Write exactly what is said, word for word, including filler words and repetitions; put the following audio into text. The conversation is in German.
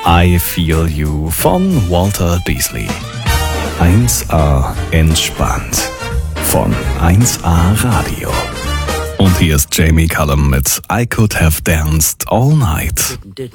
I Feel You von Walter Beasley. eins A entspannt von eins A Radio. Und hier ist Jamie Cullum mit I Could Have Danced All Night.